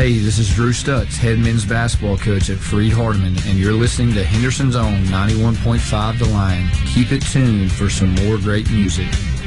Hey, this is Drew Stutz, head men's basketball coach at Freed Hardeman, and you're listening to Henderson's Own 91.5 The Lion. Keep it tuned for some more great music.